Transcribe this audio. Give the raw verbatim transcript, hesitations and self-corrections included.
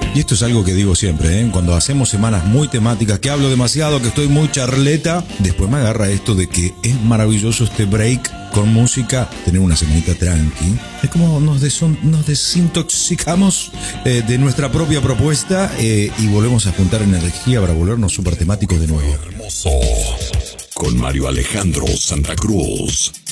Y esto es algo que digo siempre, ¿eh? Cuando hacemos semanas muy temáticas, que hablo demasiado, que estoy muy charleta, después me agarra esto de que es maravilloso este break con música, tener una semanita tranqui. Es como nos, deson, nos desintoxicamos eh, de nuestra propia propuesta eh, y volvemos a juntar energía para volvernos súper temáticos de nuevo. Hermoso. Con Mario Alejandro Santa Cruz.